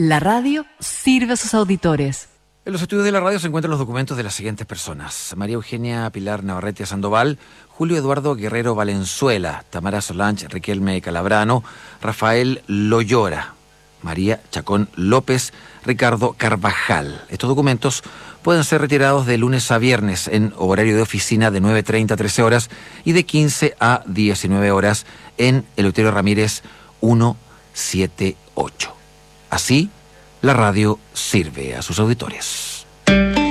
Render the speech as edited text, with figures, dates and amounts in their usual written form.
La radio sirve a sus auditores. En los estudios de la radio se encuentran los documentos de las siguientes personas: María Eugenia Pilar Navarrete Sandoval, Julio Eduardo Guerrero Valenzuela, Tamara Solange Riquelme Calabrano, Rafael Loyora, María Chacón López, Ricardo Carvajal. Estos documentos pueden ser retirados de lunes a viernes en horario de oficina de 9:30 a 13 horas y de 15 a 19 horas en Eleuterio Ramírez 178. Así, la radio sirve a sus auditores.